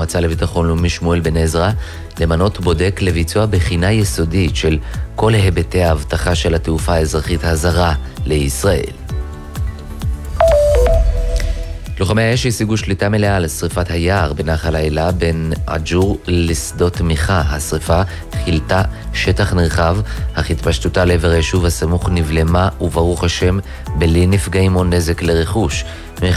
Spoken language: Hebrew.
המועצה לביטחון לאומי שמואל בן עזרא למנות בודק לביצוע בחינה יסודית של כל היבטי האבטחה של התעופה האזרחית הזרה לישראל. לוחמי האש השיגו שליטה מלאה על שריפת היער בנחל האלה בין עג'ור לשדות מיכה. השריפה חילתה שטח נרחב, אך התפשטותה לעבר היישוב הסמוך נבלמה וברוך השם בלי נפגעים או נזק לרכוש.